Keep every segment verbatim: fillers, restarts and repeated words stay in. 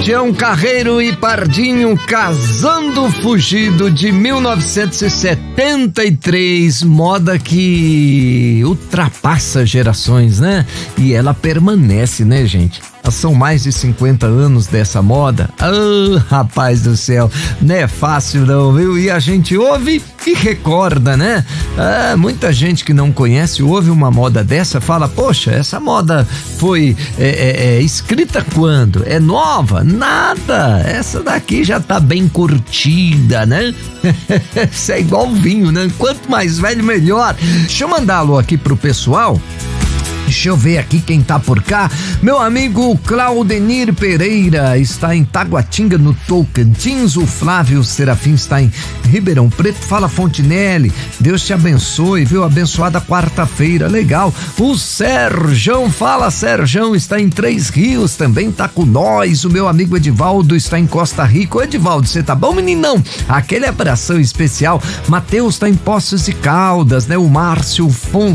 Sebastião Carreiro e Pardinho, Casando Fugido, de mil novecentos e setenta e três, moda que ultrapassa gerações, né? E ela permanece, né, gente? São mais de cinquenta anos dessa moda. Ah, oh, rapaz do céu, não é fácil não, viu? E a gente ouve e recorda, né? Ah, muita gente que não conhece ouve uma moda dessa, fala, poxa, essa moda foi é, é, é, escrita quando? É nova? Nada, essa daqui já tá bem curtida, né? Isso é igual vinho, né? Quanto mais velho, melhor. Deixa eu mandá-lo aqui pro pessoal. Deixa eu ver aqui quem tá por cá. Meu amigo Claudenir Pereira está em Taguatinga, no Tocantins. O Flávio Serafim está em Ribeirão Preto. Fala, Fontinelli, Deus te abençoe, viu? Abençoada quarta-feira, legal. O Serjão, fala, Serjão, está em Três Rios, também tá com nós. O meu amigo Edivaldo está em Costa Rica. Ô, Edivaldo, você tá bom, meninão? Aquele abração especial. Mateus está em Poços de Caldas, né? O Márcio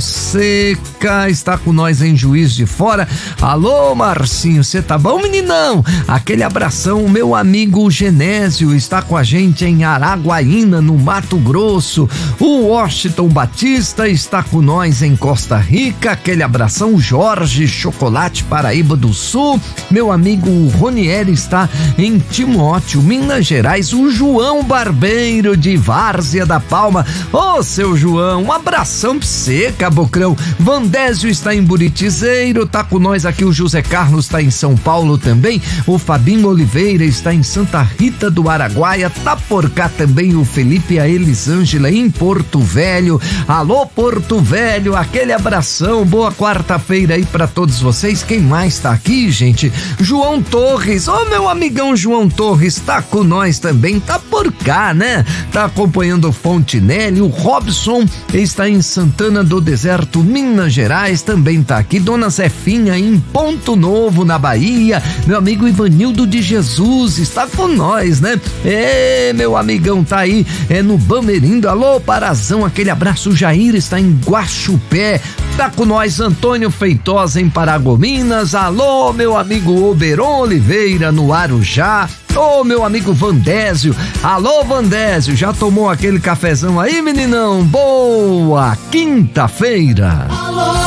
Fonseca está com nós em Juiz de Fora. Alô, Marcinho, você tá bom, meninão? Aquele abração. O meu amigo Genésio está com a gente em Araguaína, no Mato Grosso. O Washington Batista está com nós em Costa Rica. Aquele abração. Jorge Chocolate, Paraíba do Sul. Meu amigo Ronieri está em Timóteo, Minas Gerais. O João Barbeiro, de Várzea da Palma. Ô, seu João, um abração pra você, cabocrão. Vandésio está em Buritizeiro, tá com nós aqui. O José Carlos tá em São Paulo também. O Fabinho Oliveira está em Santa Rita do Araguaia. Tá por cá também o Felipe e a Elisângela em Porto Velho. Alô, Porto Velho, aquele abração. Boa quarta-feira aí pra todos vocês. Quem mais tá aqui, gente? João Torres, ô, meu amigão João Torres, tá com nós também. Tá por cá, né? Tá acompanhando o Fontinelli. O Robson está em Santana do Deserto, Minas Gerais, também tá aqui. Dona Zefinha em Ponto Novo, na Bahia. Meu amigo Ivanildo de Jesus está com nós, né? É, meu amigão tá aí, é no Bamerindo. Alô, Parazão, aquele abraço. Jair está em Guaxupé, tá com nós. Antônio Feitosa em Paragominas. Alô, meu amigo Oberon Oliveira no Arujá. Ô, meu amigo Vandésio. Alô, Vandésio, já tomou aquele cafezão aí, meninão? Boa quinta-feira.